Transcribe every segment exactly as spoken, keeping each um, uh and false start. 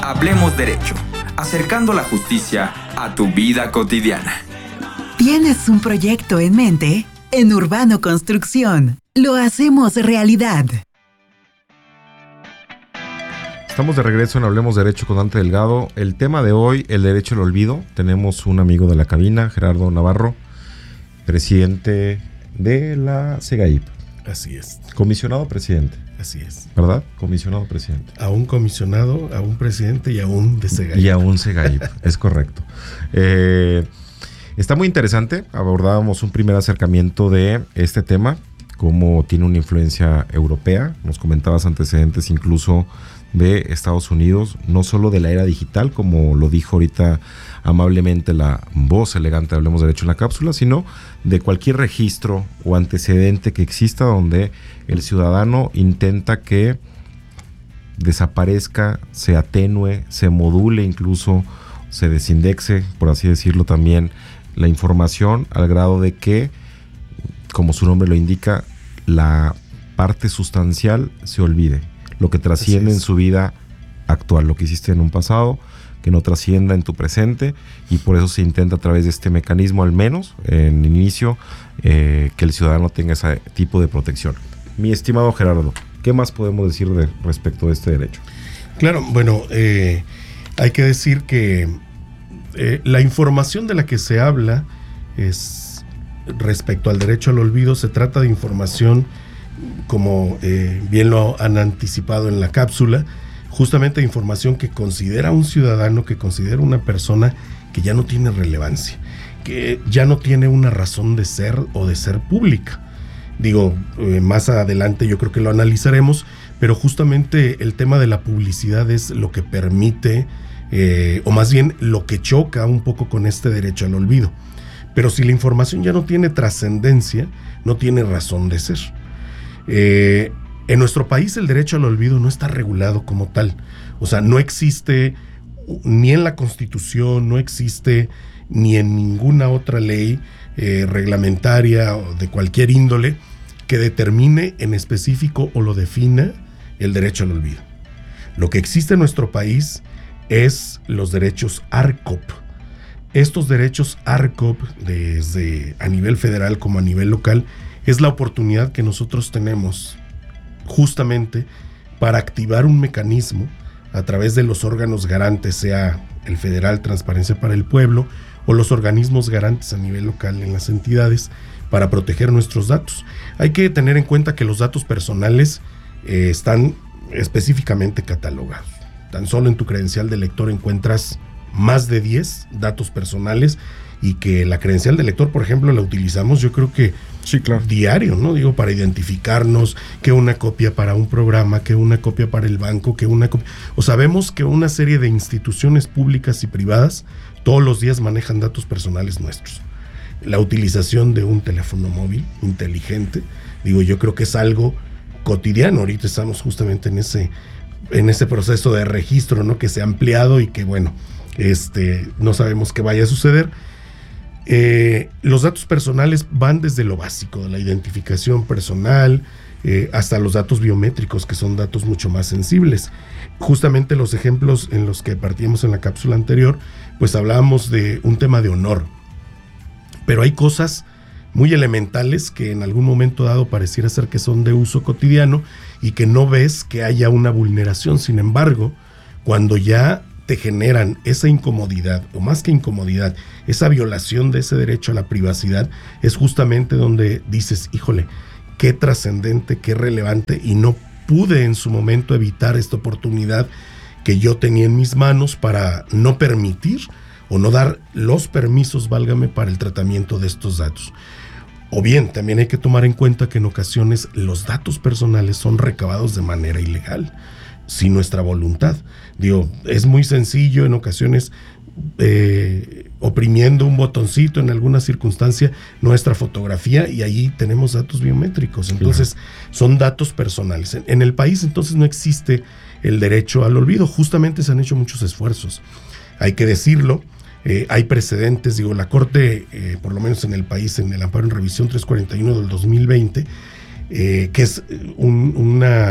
Hablemos Derecho, acercando la justicia a tu vida cotidiana. ¿Tienes un proyecto en mente? En Urbano Construcción, lo hacemos realidad. Estamos de regreso en Hablemos Derecho con Dante Delgado. El tema de hoy, el derecho al olvido. Tenemos un amigo de la cabina, Gerardo Navarro, presidente de la SEGAIP. Así es. Comisionado presidente. Así es. ¿Verdad? Comisionado presidente. A un comisionado, a un presidente y a un de SEGAIP. Y a un SEGAIP, es correcto. Eh, está muy interesante. Abordábamos un primer acercamiento de este tema, cómo tiene una influencia europea. Nos comentabas antecedentes incluso de Estados Unidos, no solo de la era digital, como lo dijo ahorita amablemente la voz elegante de Hablemos Derecho en la cápsula, sino de cualquier registro o antecedente que exista donde el ciudadano intenta que desaparezca, se atenúe, se module, incluso se desindexe, por así decirlo también, la información al grado de que, como su nombre lo indica, la parte sustancial se olvide, lo que trasciende en su vida actual, lo que hiciste en un pasado, que no trascienda en tu presente, y por eso se intenta a través de este mecanismo, al menos en inicio, eh, que el ciudadano tenga ese tipo de protección. Mi estimado Gerardo, ¿qué más podemos decir de, respecto de este derecho? Claro, bueno, eh, hay que decir que eh, la información de la que se habla es respecto al derecho al olvido, se trata de información, como eh, bien lo han anticipado en la cápsula, justamente información que considera un ciudadano, que considera una persona que ya no tiene relevancia, que ya no tiene una razón de ser o de ser pública. Digo, eh, más adelante yo creo que lo analizaremos, pero justamente el tema de la publicidad es lo que permite, eh, o más bien lo que choca un poco con este derecho al olvido. Pero si la información ya no tiene trascendencia, no tiene razón de ser. Eh, en nuestro país el derecho al olvido no está regulado como tal. O sea, no existe ni en la Constitución, no existe ni en ninguna otra ley eh, reglamentaria o de cualquier índole que determine en específico o lo defina el derecho al olvido. Lo que existe en nuestro país es los derechos ARCOP. Estos derechos ARCOP, desde a nivel federal como a nivel local, es la oportunidad que nosotros tenemos justamente para activar un mecanismo a través de los órganos garantes, sea el federal Transparencia para el Pueblo o los organismos garantes a nivel local en las entidades, para proteger nuestros datos. Hay que tener en cuenta que los datos personales eh, están específicamente catalogados. Tan solo en tu credencial de lector encuentras más de diez datos personales, y que la credencial de lector, por ejemplo, la utilizamos yo creo que sí, claro, diario, ¿no? Digo, para identificarnos, que una copia para un programa, que una copia para el banco, que una copia... O sabemos que una serie de instituciones públicas y privadas todos los días manejan datos personales nuestros. La utilización de un teléfono móvil inteligente, digo, yo creo que es algo cotidiano. Ahorita estamos justamente en ese, en ese proceso de registro, ¿no? Que se ha ampliado y que, bueno, este, no sabemos qué vaya a suceder. Eh, los datos personales van desde lo básico, de la identificación personal, eh, hasta los datos biométricos, que son datos mucho más sensibles. Justamente los ejemplos en los que partíamos en la cápsula anterior, pues hablábamos de un tema de honor, pero hay cosas muy elementales que en algún momento dado pareciera ser que son de uso cotidiano y que no ves que haya una vulneración. Sin embargo, cuando ya te generan esa incomodidad, o más que incomodidad, esa violación de ese derecho a la privacidad, es justamente donde dices, híjole, qué trascendente, qué relevante, y no pude en su momento evitar esta oportunidad que yo tenía en mis manos para no permitir o no dar los permisos, válgame, para el tratamiento de estos datos. O bien, también hay que tomar en cuenta que en ocasiones los datos personales son recabados de manera ilegal, sin nuestra voluntad. Digo, es muy sencillo en ocasiones, eh, oprimiendo un botoncito en alguna circunstancia, nuestra fotografía, y ahí tenemos datos biométricos. Entonces, son datos personales. En, en el país, entonces, no existe el derecho al olvido. Justamente se han hecho muchos esfuerzos. Hay que decirlo. Eh, hay precedentes. Digo, la Corte, eh, por lo menos en el país, en el amparo en revisión trescientos cuarenta y uno del dos mil veinte, eh, que es un, una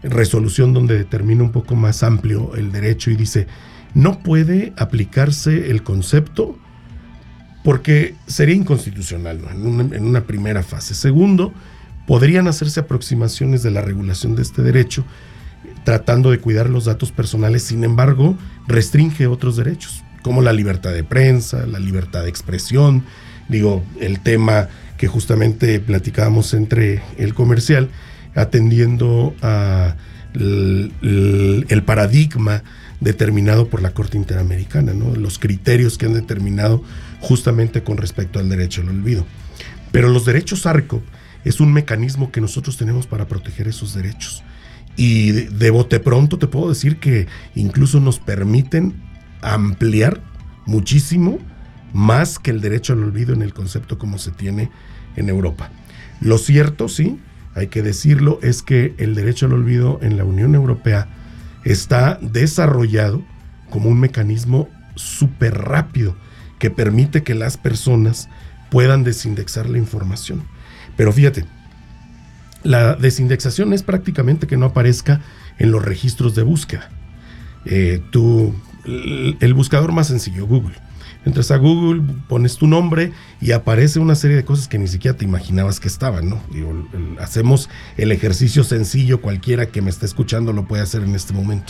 resolución donde determina un poco más amplio el derecho y dice, no puede aplicarse el concepto porque sería inconstitucional, ¿no? en, una, en una primera fase. Segundo, podrían hacerse aproximaciones de la regulación de este derecho tratando de cuidar los datos personales, sin embargo, restringe otros derechos, como la libertad de prensa, la libertad de expresión, digo, el tema que justamente platicábamos entre el comercial, atendiendo a el, el, el paradigma determinado por la Corte Interamericana, ¿no? Los criterios que han determinado justamente con respecto al derecho al olvido. Pero los derechos ARCOP es un mecanismo que nosotros tenemos para proteger esos derechos. Y de, de bote pronto te puedo decir que incluso nos permiten ampliar muchísimo más que el derecho al olvido en el concepto como se tiene en Europa. Lo cierto, sí, hay que decirlo, es que el derecho al olvido en la Unión Europea está desarrollado como un mecanismo súper rápido que permite que las personas puedan desindexar la información. Pero fíjate, la desindexación es prácticamente que no aparezca en los registros de búsqueda. Eh, tú, el, el buscador más sencillo, Google. Entras a Google, pones tu nombre y aparece una serie de cosas que ni siquiera te imaginabas que estaban, ¿no? Digo, el, hacemos el ejercicio sencillo, cualquiera que me esté escuchando lo puede hacer en este momento.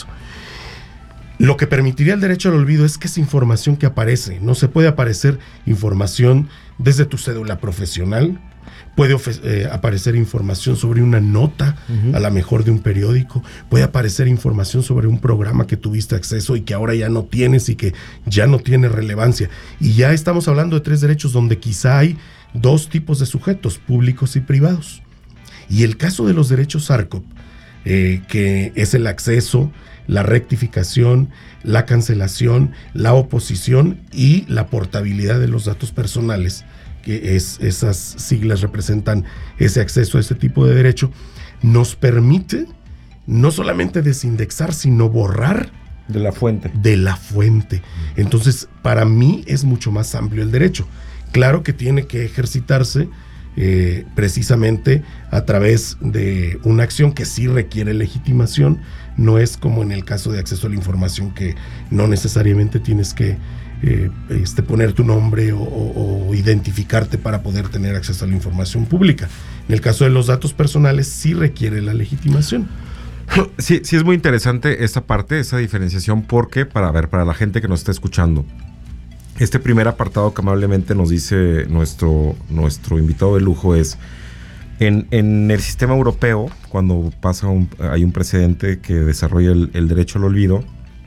Lo que permitiría el derecho al olvido es que esa información que aparece, no se puede aparecer información desde tu cédula profesional, puede eh, aparecer información sobre una nota, uh-huh. a lo mejor de un periódico, puede aparecer información sobre un programa que tuviste acceso y que ahora ya no tienes y que ya no tiene relevancia. Y ya estamos hablando de tres derechos donde quizá hay dos tipos de sujetos, públicos y privados. Y el caso de los derechos ARCOP, eh, que es el acceso, la rectificación, la cancelación, la oposición y la portabilidad de los datos personales, que es, esas siglas representan ese acceso a ese tipo de derecho, nos permite no solamente desindexar, sino borrar de la fuente. De la fuente. Entonces, para mí es mucho más amplio el derecho. Claro que tiene que ejercitarse eh, precisamente a través de una acción que sí requiere legitimación. No es como en el caso de acceso a la información, que no necesariamente tienes que Eh, este, poner tu nombre o, o, o identificarte para poder tener acceso a la información pública. En el caso de los datos personales sí requiere la legitimación. Sí, sí es muy interesante esta parte, esa diferenciación, porque para ver, para la gente que nos está escuchando, este primer apartado que amablemente nos dice nuestro, nuestro invitado de lujo es en, en el sistema europeo, cuando pasa un, hay un precedente que desarrolla el, el derecho al olvido,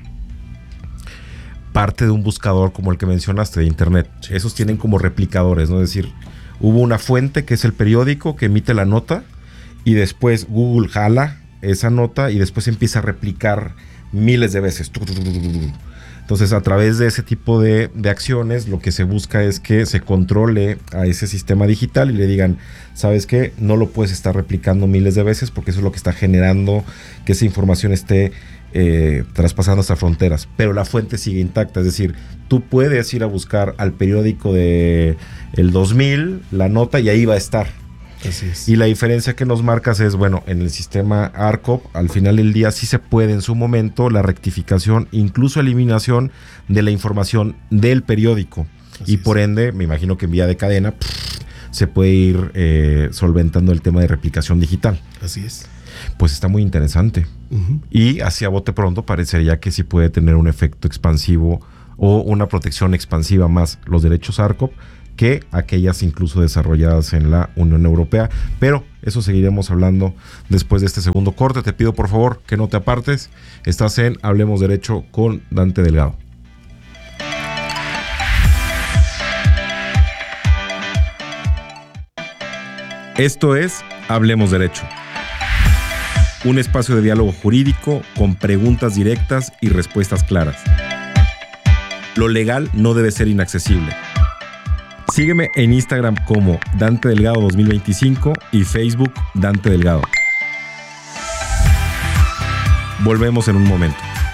parte de un buscador como el que mencionaste de internet. Sí. Esos tienen como replicadores, ¿no? Es decir, hubo una fuente que es el periódico que emite la nota y después Google jala esa nota y después empieza a replicar miles de veces. Entonces, a través de ese tipo de, de acciones, lo que se busca es que se controle a ese sistema digital y le digan, ¿sabes qué? No lo puedes estar replicando miles de veces porque eso es lo que está generando que esa información esté Eh, traspasando hasta fronteras, pero la fuente sigue intacta. Es decir, tú puedes ir a buscar al periódico de el dos mil la nota y ahí va a estar. Así es. Y la diferencia que nos marcas es, bueno, en el sistema ARCOP, al final del día sí se puede en su momento la rectificación, incluso eliminación de la información del periódico. Así y es. Por ende, me imagino que en vía de cadena pff, se puede ir eh, solventando el tema de replicación digital. Así es. Pues está muy interesante. Uh-huh. Y hacia bote pronto parecería que sí puede tener un efecto expansivo o una protección expansiva más los derechos ARCOP que aquellas incluso desarrolladas en la Unión Europea. Pero eso seguiremos hablando después de este segundo corte. Te pido por favor que no te apartes. Estás en Hablemos Derecho con Dante Delgado. Esto es Hablemos Derecho, un espacio de diálogo jurídico con preguntas directas y respuestas claras. Lo legal no debe ser inaccesible. Sígueme en Instagram como Dante Delgado dos mil veinticinco y Facebook Dante Delgado. Volvemos en un momento.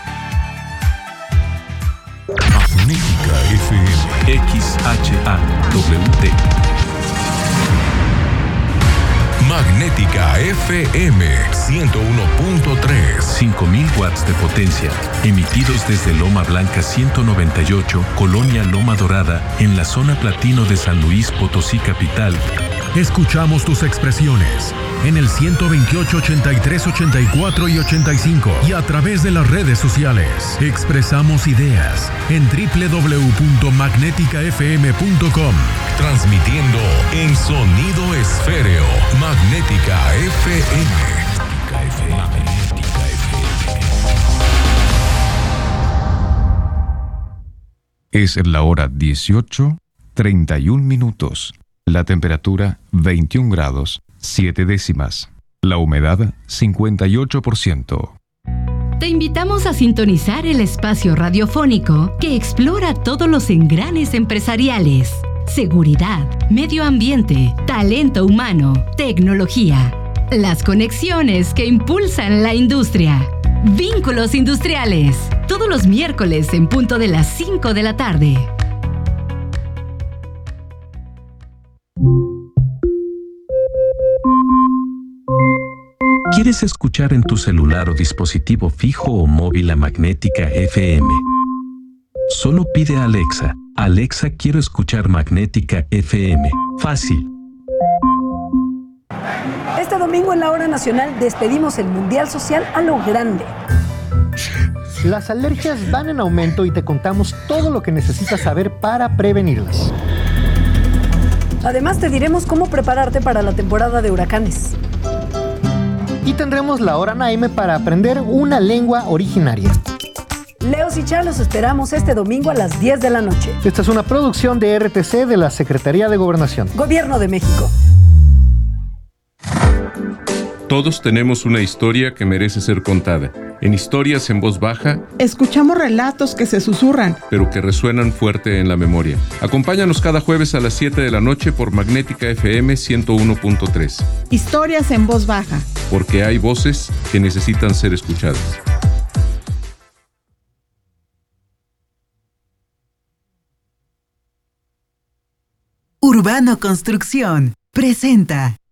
Magnética F M X H A W T. Magnética F M ciento uno punto tres. cinco mil watts de potencia, emitidos desde Loma Blanca ciento noventa y ocho, Colonia Loma Dorada, en la zona platino de San Luis Potosí capital. Escuchamos tus expresiones en el ciento veintiocho, ochenta y tres, ochenta y cuatro y ochenta y cinco y a través de las redes sociales. Expresamos ideas en doble u doble u doble u punto magnética f m punto com. Transmitiendo en sonido esféreo. Magnética F M. Magnética F M. Es la hora dieciocho, treinta y un minutos. La temperatura veintiún grados, siete décimas. La humedad cincuenta y ocho por ciento. Te invitamos a sintonizar el espacio radiofónico que explora todos los engranes empresariales: seguridad, medio ambiente, talento humano, tecnología. Las conexiones que impulsan la industria. Vínculos Industriales. Todos los miércoles en punto de las cinco de la tarde. ¿Quieres escuchar en tu celular o dispositivo fijo o móvil a Magnética F M? Solo pide a Alexa: Alexa, quiero escuchar Magnética F M. Fácil. Este domingo en la Hora Nacional despedimos el Mundial Social a lo grande. Las alergias van en aumento y te contamos todo lo que necesitas saber para prevenirlas. Además te diremos cómo prepararte para la temporada de huracanes. Y tendremos la Hora Naime para aprender una lengua originaria. Leos y Char, los esperamos este domingo a las diez de la noche. Esta es una producción de R T C de la Secretaría de Gobernación. Gobierno de México. Todos tenemos una historia que merece ser contada. En Historias en Voz Baja, escuchamos relatos que se susurran, pero que resuenan fuerte en la memoria. Acompáñanos cada jueves a las siete de la noche por Magnética F M ciento uno punto tres. Historias en Voz Baja. Porque hay voces que necesitan ser escuchadas. Urbano Construcción presenta